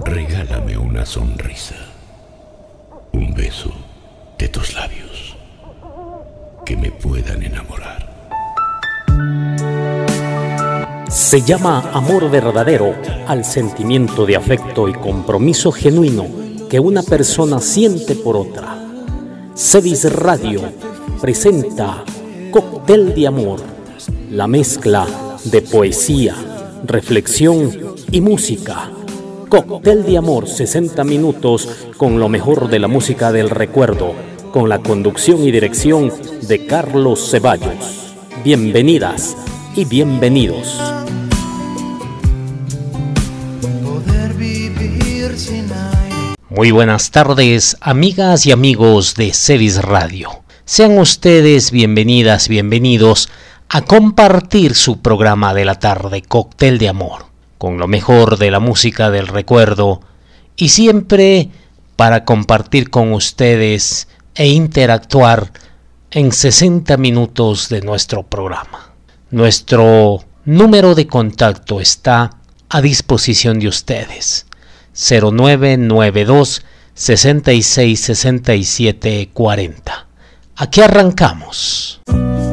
regálame una sonrisa, un beso de tus labios que me puedan enamorar. Se llama amor verdadero al sentimiento de afecto y compromiso genuino que una persona siente por otra. Cevis Radio presenta Cóctel de Amor, la mezcla de poesía, reflexión y música. Cóctel de Amor, 60 minutos con lo mejor de la música del recuerdo, con la conducción y dirección de Carlos Ceballos. Bienvenidas y bienvenidos. Muy buenas tardes, amigas y amigos de Cevis Radio. Sean ustedes bienvenidas, bienvenidos a compartir su programa de la tarde, Cóctel de Amor, con lo mejor de la música del recuerdo y siempre para compartir con ustedes e interactuar en 60 minutos de nuestro programa. Nuestro número de contacto está a disposición de ustedes. 0992 66 67 40. Aquí arrancamos.